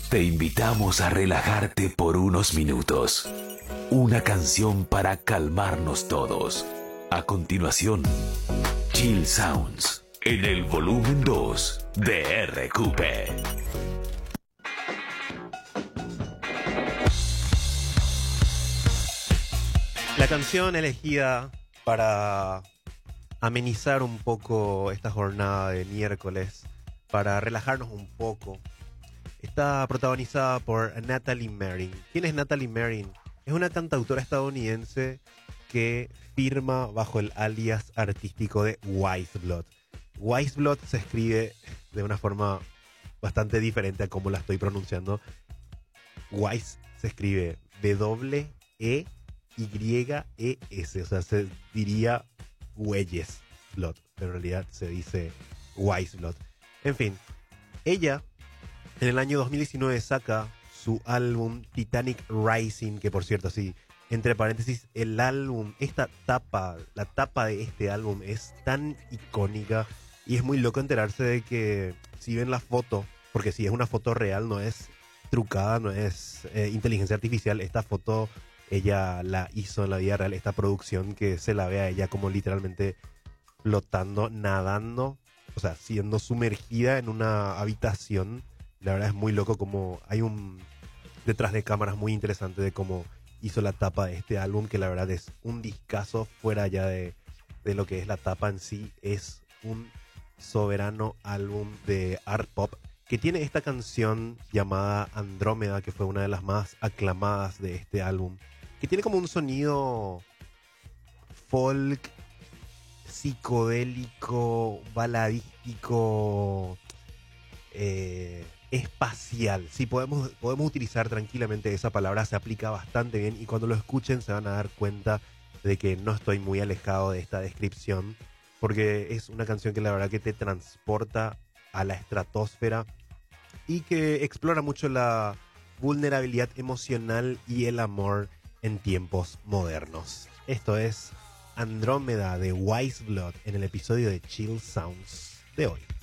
Te invitamos a relajarte por unos minutos. Una canción para calmarnos todos. A continuación, Chill Sounds en el volumen 2 de RQP. La canción elegida para amenizar un poco esta jornada de miércoles, para relajarnos un poco, está protagonizada por Natalie Merrin. ¿Quién es Natalie Merrin? Es una cantautora estadounidense que firma bajo el alias artístico de Weyes Blood. Weyes Blood se escribe de una forma bastante diferente a cómo la estoy pronunciando. Weyes se escribe W-E-Y-E-S, o sea, se diría Weyes Blood, pero en realidad se dice Weyes Blood. En fin, ella en el año 2019 saca su álbum Titanic Rising, que por cierto, sí, entre paréntesis, el álbum, la tapa de este álbum es tan icónica y es muy loco enterarse de que si ven la foto, porque si es una foto real, no es trucada, no es inteligencia artificial, esta foto ella la hizo en la vida real, esta producción que se la ve a ella como literalmente flotando, nadando, o sea, siendo sumergida en una habitación. La verdad es muy loco como hay un detrás de cámaras muy interesante de cómo hizo la tapa de este álbum, que la verdad es un discazo fuera ya de lo que es la tapa en sí. Es un soberano álbum de art pop que tiene esta canción llamada Andrómeda, que fue una de las más aclamadas de este álbum, que tiene como un sonido folk, psicodélico, baladístico, espacial. Sí, podemos utilizar tranquilamente esa palabra, se aplica bastante bien y cuando lo escuchen se van a dar cuenta de que no estoy muy alejado de esta descripción, porque es una canción que la verdad que te transporta a la estratosfera y que explora mucho la vulnerabilidad emocional y el amor en tiempos modernos. Esto es Andrómeda de Weyes Blood en el episodio de Chill Sounds de hoy.